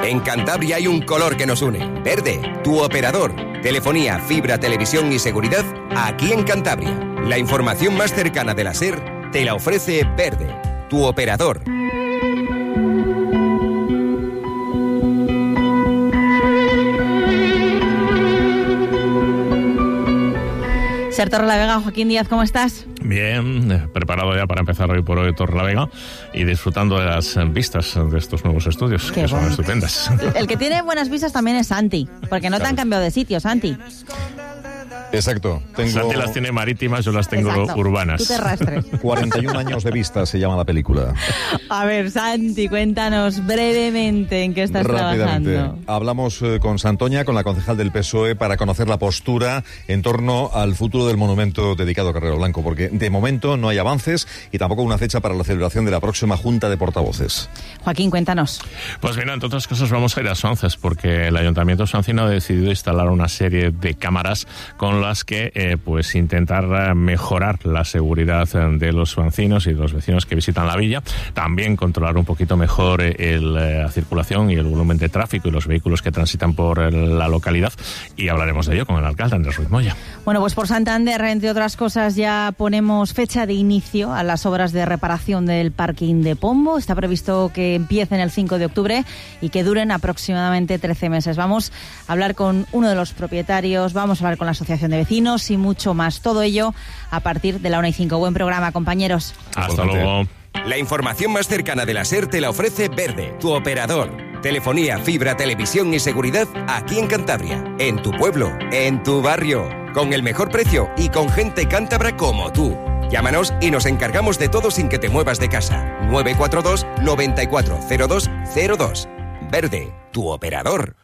En Cantabria hay un color que nos une. Verde, tu operador. Telefonía, fibra, televisión y seguridad aquí en Cantabria. La información más cercana de la SER te la ofrece Verde, tu operador. Ser Torrelavega, Joaquín Díaz, ¿cómo estás? Bien, preparado ya para empezar hoy por hoy Torrelavega y disfrutando de las vistas de estos nuevos estudios, que son estupendas. El que tiene buenas vistas también es Santi, porque no te han cambiado de sitio, Santi. Exacto. Santi las tiene marítimas, yo las tengo urbanas. Tú te rastres. 41 años de vista se llama la película. A ver, Santi, cuéntanos brevemente en qué estás trabajando. Hablamos con Santoña, con la concejal del PSOE, para conocer la postura en torno al futuro del monumento dedicado a Carrero Blanco, porque de momento no hay avances y tampoco una fecha para la celebración de la próxima Junta de Portavoces. Joaquín, cuéntanos. Pues mira, entre otras cosas vamos a ir a Suances, porque el Ayuntamiento sancino ha decidido instalar una serie de cámaras con las que pues intentar mejorar la seguridad de los suancinos y de los vecinos que visitan la villa, también controlar un poquito mejor la circulación y el volumen de tráfico y los vehículos que transitan por la localidad, y hablaremos de ello con el alcalde Andrés Ruiz Moya. Bueno, pues por Santander, entre otras cosas, ya ponemos fecha de inicio a las obras de reparación del parking de Pombo. Está previsto que empiecen el 5 de octubre y que duren aproximadamente 13 meses. Vamos a hablar con uno de los propietarios, vamos a hablar con la asociación de vecinos y mucho más. Todo ello a partir de la 1:05. Buen programa, compañeros. Hasta luego. La información más cercana de la SER te la ofrece Verde, tu operador. Telefonía, fibra, televisión y seguridad aquí en Cantabria, en tu pueblo, en tu barrio, con el mejor precio y con gente cántabra como tú. Llámanos y nos encargamos de todo sin que te muevas de casa. 942 940202. Verde, tu operador.